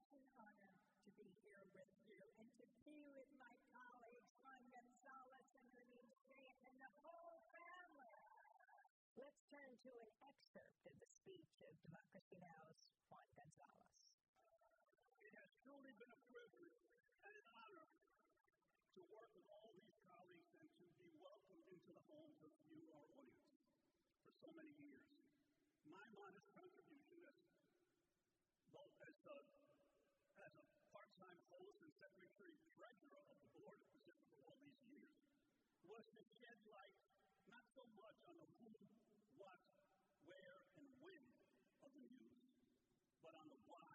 an honor to be here with you and to be with my colleagues, Juan Gonzalez and Janine Shane, and the whole family. Let's turn to an excerpt of the speech of Democracy Now!'s Juan Gonzalez. It has truly been a privilege and an honor to work with all these colleagues and to be welcomed into the homes of you, our audience, for so many years. My modest contribution as a part-time host and secretary-treasurer of the board of Pacific for all these years was to shed light not so much on the who, what, where, and when of the news, but on the why